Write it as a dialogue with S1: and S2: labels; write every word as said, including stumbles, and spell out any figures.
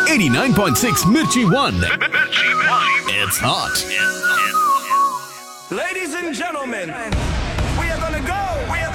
S1: eighty-nine point six Mirchi One. It's hot.
S2: Ladies and gentlemen, we are gonna go. We are